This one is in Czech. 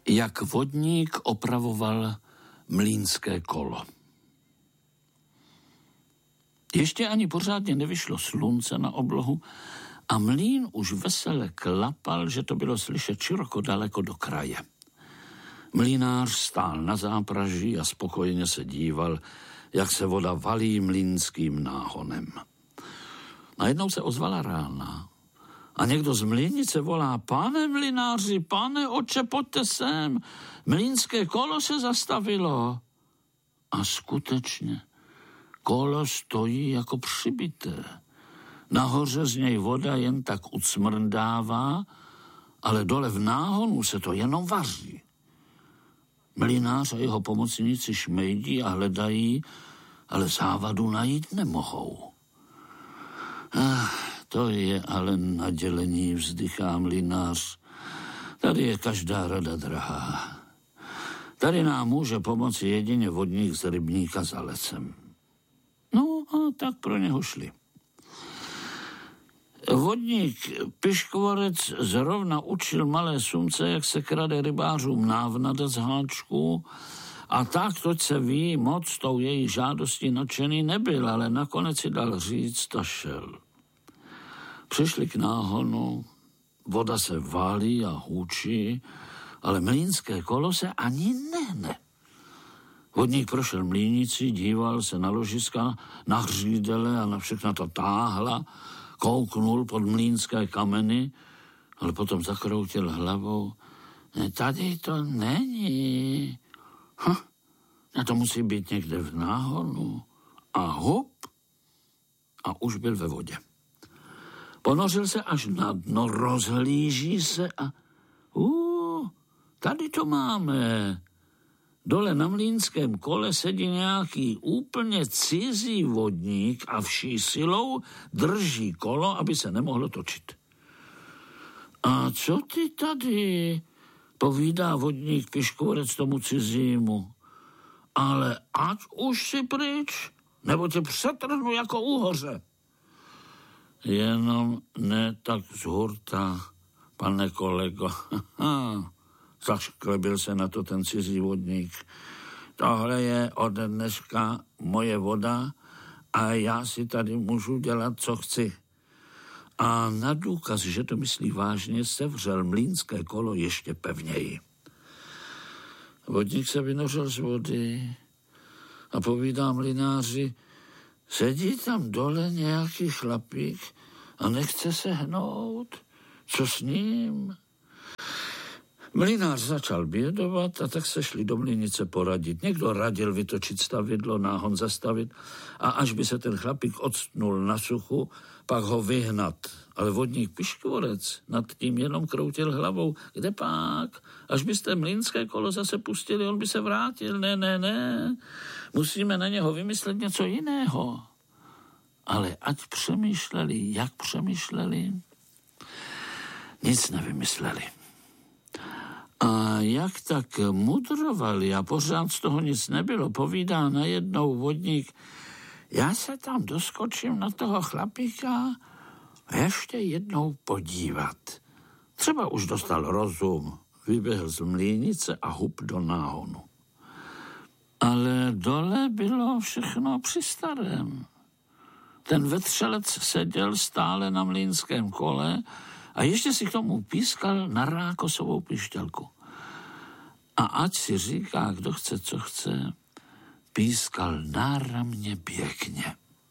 Jak vodník opravoval mlýnské kolo. Ještě ani pořádně nevyšlo slunce na oblohu a mlýn už vesele klapal, že to bylo slyšet široko daleko do kraje. Mlýnář stál na zápraží a spokojeně se díval, jak se voda valí mlýnským náhonem. Najednou se ozvala rána a někdo z mlýnice volá: Pane mlynáři, pane oče, pojďte sem, mlýnské kolo se zastavilo. A skutečně, kolo stojí jako přibité. Nahoře z něj voda jen tak ucmrdává, ale dole v náhonu se to jenom vaří. Mlynář a jeho pomocníci šmejdí a hledají, ale závadu najít nemohou. To je ale nadělení, vzdychá mlynář. Tady je každá rada drahá. Tady nám může pomoci jedině vodník z rybníka za lesem. No a tak pro něho šli. Vodník Piškvorec zrovna učil malé sumce, jak se krade rybářům návnada z háčku, a tak, toť se ví, moc tou její žádostí nadšený nebyl, ale nakonec si dal říct a šel. Přišli k náhonu, voda se válí a hůčí, ale mlýnské kolo se ani nehne. Vodník prošel mlýnici, díval se na ložiska, na hřídele a na všechna to táhla, kouknul pod mlýnské kameny, ale potom zakroutil hlavou. Tady to není. A to musí být někde v náhonu. A hop, a už byl ve vodě. Ponořil se až na dno, rozhlíží se a tady to máme. Dole na mlýnském kole sedí nějaký úplně cizí vodník a vší silou drží kolo, aby se nemohlo točit. A co ty tady, povídá vodník Piškvorec tomu cizímu. Ale ať už si pryč, nebo tě přetrhnu jako úhoře. Jenom ne tak z hurta, pane kolego. Zašklebil se na to ten cizí vodník. Tohle je ode dneška moje voda a já si tady můžu dělat, co chci. A na důkaz, že to myslí vážně, sevřel mlýnské kolo ještě pevněji. Vodník se vynořil z vody a povídá mlynáři: sedí tam dole nějaký chlapík a nechce se hnout. Co s ním? Mlynář začal bědovat a tak se šli do mlýnice poradit. Někdo radil vytočit stavidlo, náhon zastavit a až by se ten chlapík odstnul na suchu, pak ho vyhnat. Ale vodník Piškvorec nad tím jenom kroutil hlavou. Kde pak? Až byste mlýnské kolo zase pustili, on by se vrátil. Ne. Musíme na něho vymyslet něco jiného. Ale ať přemýšleli, jak přemýšleli, nic nevymysleli. A jak tak mudrovali a pořád z toho nic nebylo, povídá najednou vodník: já se tam doskočím na toho chlapíka a ještě jednou podívat. Třeba už dostal rozum, vyběhl z mlýnice a hup do náhonu. Ale dole bylo všechno při starém. Ten vetřelec seděl stále na mlýnském kole a ještě si k tomu pískal na rákosovou pišťalku. A ať si říká, kdo chce, co chce, pískal náramně pěkně.